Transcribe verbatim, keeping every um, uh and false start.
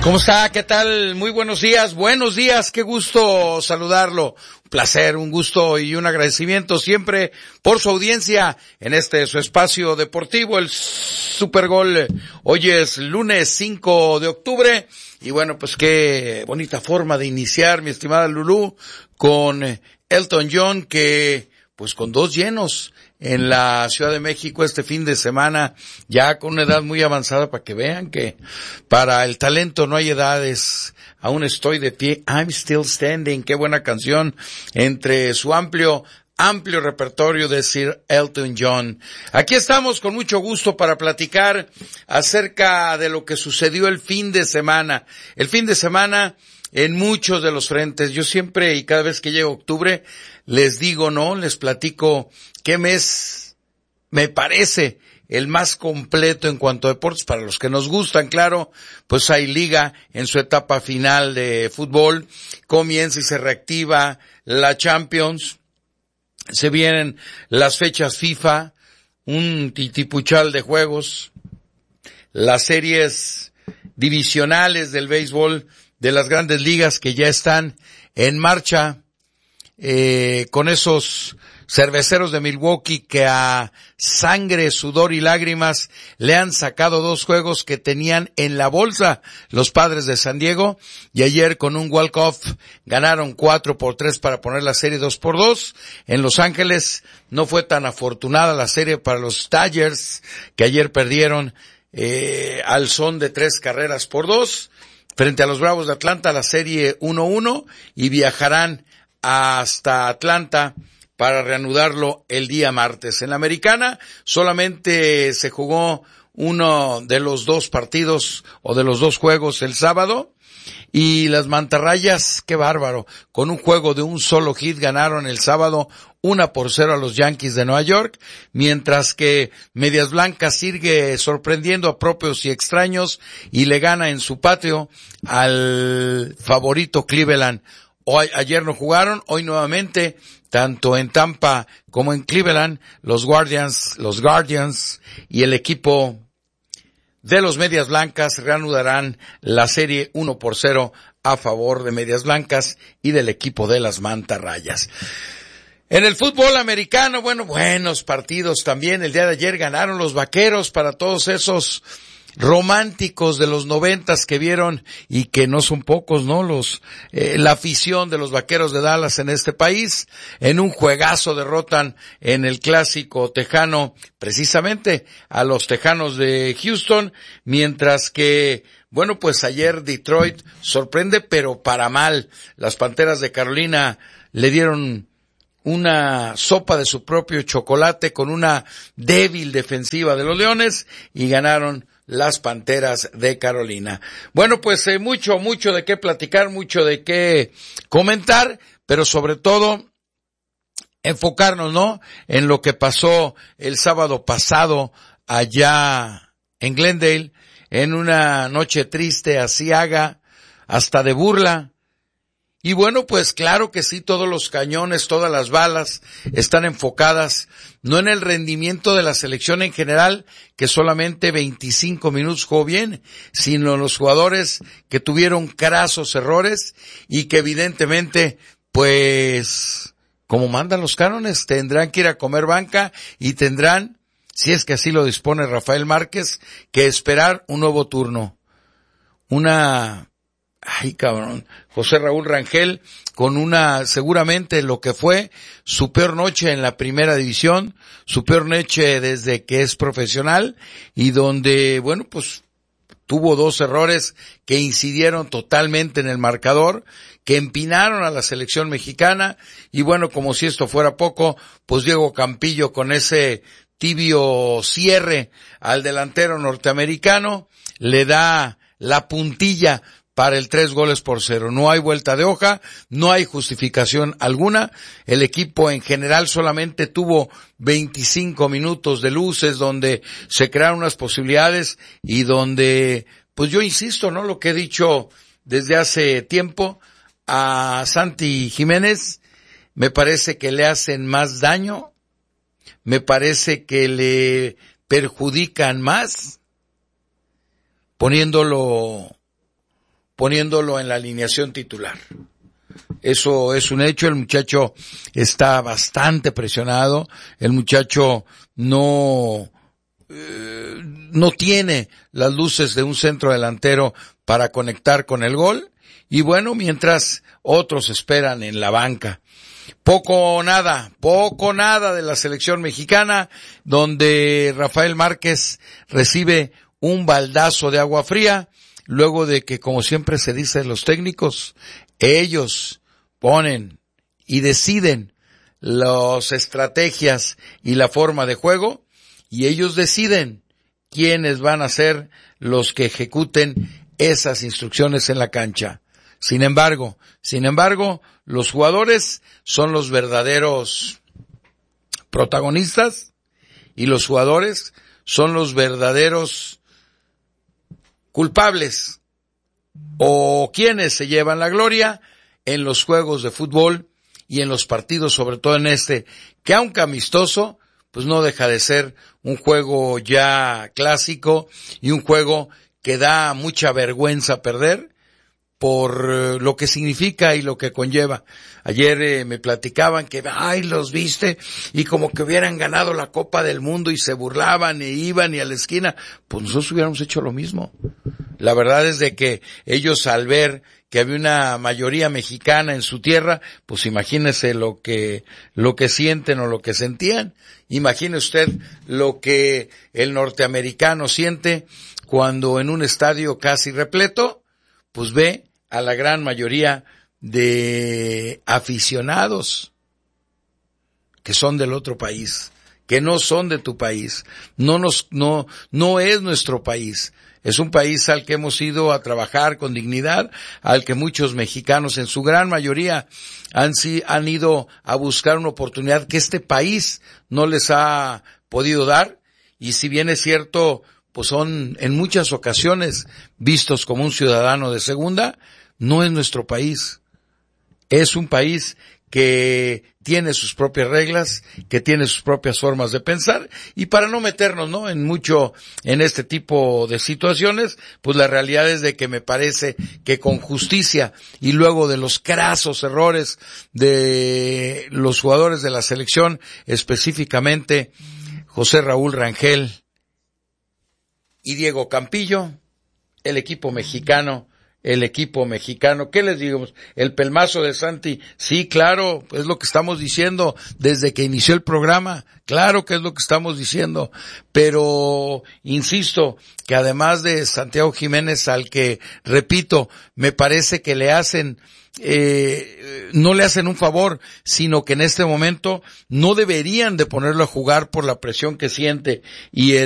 ¿Cómo está? ¿Qué tal? Muy buenos días, buenos días, qué gusto saludarlo. Un placer, un gusto y un agradecimiento siempre por su audiencia en este su espacio deportivo, el Supergol. Hoy es lunes cinco de octubre y bueno, pues qué bonita forma de iniciar, mi estimada Lulú, con Elton John, que pues con dos llenos en la Ciudad de México este fin de semana, ya con una edad muy avanzada, para que vean que para el talento no hay edades. Aún estoy de pie, I'm still standing. Qué buena canción entre su amplio, amplio repertorio de Sir Elton John. Aquí estamos con mucho gusto para platicar acerca de lo que sucedió el fin de semana. El fin de semana en muchos de los frentes. Yo siempre y cada vez que llega octubre les digo, ¿no? Les platico qué mes me parece el más completo en cuanto a deportes para los que nos gustan, claro. Pues hay liga en su etapa final de fútbol, comienza y se reactiva la Champions, se vienen las fechas FIFA, un titipuchal de juegos, las series divisionales del béisbol de las grandes ligas que ya están en marcha, eh, con esos cerveceros de Milwaukee que a sangre, sudor y lágrimas le han sacado dos juegos que tenían en la bolsa los Padres de San Diego, y ayer con un walk-off ganaron cuatro por tres para poner la serie dos por dos. En Los Ángeles no fue tan afortunada la serie para los Dodgers, que ayer perdieron eh, al son de tres carreras por dos. Frente a los Bravos de Atlanta, la serie uno uno, y viajarán hasta Atlanta para reanudarlo el día martes. En la Americana solamente se jugó uno de los dos partidos o de los dos juegos el sábado, y las Mantarrayas, qué bárbaro, con un juego de un solo hit ganaron el sábado una por cero a los Yankees de Nueva York, mientras que Medias Blancas sigue sorprendiendo a propios y extraños y le gana en su patio al favorito Cleveland. Hoy, ayer no jugaron, hoy nuevamente, tanto en Tampa como en Cleveland, los Guardians, los Guardians y el equipo de los Medias Blancas reanudarán la serie uno por cero a favor de Medias Blancas y del equipo de las Mantarrayas. En el fútbol americano, bueno, buenos partidos también. El día de ayer ganaron los Vaqueros, para todos esos románticos de los noventas que vieron, y que no son pocos, ¿no? Los, eh, la afición de los Vaqueros de Dallas en este país. En un juegazo derrotan en el clásico tejano, precisamente, a los Tejanos de Houston, mientras que, bueno, pues ayer Detroit sorprende, pero para mal. Las Panteras de Carolina le dieron una sopa de su propio chocolate con una débil defensiva de los Leones, y ganaron las Panteras de Carolina. Bueno, pues eh, mucho, mucho de qué platicar, mucho de qué comentar, pero sobre todo enfocarnos, ¿no?, en lo que pasó el sábado pasado allá en Glendale, en una noche triste, aciaga, hasta de burla. Y bueno, pues claro que sí, todos los cañones, todas las balas están enfocadas no en el rendimiento de la selección en general, que solamente veinticinco minutos jugó bien, sino en los jugadores que tuvieron crasos errores y que evidentemente, pues, como mandan los cánones, tendrán que ir a comer banca y tendrán, si es que así lo dispone Rafael Márquez, que esperar un nuevo turno. Una... Ay, cabrón, José Raúl Rangel, con una, seguramente lo que fue su peor noche en la primera división, su peor noche desde que es profesional, y donde, bueno, pues, tuvo dos errores que incidieron totalmente en el marcador, que empinaron a la selección mexicana, y bueno, como si esto fuera poco, pues Diego Campillo con ese tibio cierre al delantero norteamericano, le da la puntilla para el tres goles por cero. No hay vuelta de hoja, no hay justificación alguna. El equipo en general solamente tuvo veinticinco minutos de luces donde se crearon unas posibilidades y donde, pues yo insisto, ¿no?, lo que he dicho desde hace tiempo, a Santi Jiménez me parece que le hacen más daño, me parece que le perjudican más, poniéndolo poniéndolo en la alineación titular. Eso es un hecho, el muchacho está bastante presionado, el muchacho no, eh, no tiene las luces de un centro delantero para conectar con el gol, y bueno, mientras otros esperan en la banca. Poco o nada, poco o nada de la selección mexicana, donde Rafael Márquez recibe un baldazo de agua fría, luego de que, como siempre se dice los técnicos, ellos ponen y deciden las estrategias y la forma de juego, y ellos deciden quiénes van a ser los que ejecuten esas instrucciones en la cancha. Sin embargo, sin embargo, los jugadores son los verdaderos protagonistas y los jugadores son los verdaderos culpables o quienes se llevan la gloria en los juegos de fútbol y en los partidos, sobre todo en este, que aunque amistoso, pues no deja de ser un juego ya clásico y un juego que da mucha vergüenza perder por eh, lo que significa y lo que conlleva. Ayer eh, me platicaban que, ay, los viste, y como que hubieran ganado la Copa del Mundo y se burlaban e iban y a la esquina. Pues nosotros hubiéramos hecho lo mismo. La verdad es de que ellos, al ver que había una mayoría mexicana en su tierra, pues imagínese lo que, lo que sienten o lo que sentían. Imagine usted lo que el norteamericano siente cuando en un estadio casi repleto, pues ve a la gran mayoría de aficionados que son del otro país, que no son de tu país, no nos, no, no es nuestro país. Es un país al que hemos ido a trabajar con dignidad, al que muchos mexicanos en su gran mayoría han, han ido a buscar una oportunidad que este país no les ha podido dar, y si bien es cierto, pues son en muchas ocasiones vistos como un ciudadano de segunda, no es nuestro país. Es un país que tiene sus propias reglas, que tiene sus propias formas de pensar, y para no meternos, ¿no?, en mucho en este tipo de situaciones, pues la realidad es de que me parece que con justicia y luego de los crasos errores de los jugadores de la selección, específicamente José Raúl Rangel y Diego Campillo, el equipo mexicano, el equipo mexicano, ¿qué les digo? El pelmazo de Santi, sí, claro, es lo que estamos diciendo desde que inició el programa, claro que es lo que estamos diciendo, pero insisto que además de Santiago Jiménez, al que, repito, me parece que le hacen, eh, no le hacen un favor, sino que en este momento no deberían de ponerlo a jugar por la presión que siente y el